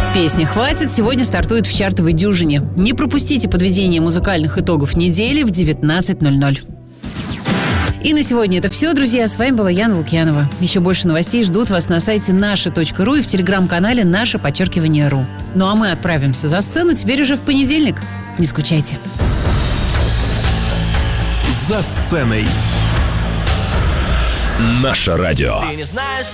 Песня «Хватит» сегодня стартует в чартовой дюжине. Не пропустите подведение музыкальных итогов недели в 19:00. И на сегодня это все, друзья. С вами была Яна Лукьянова. Еще больше новостей ждут вас на сайте naша.ру и в телеграм-канале #ру. Ну а мы отправимся за сцену теперь уже в понедельник. Не скучайте. За сценой. Наше радио.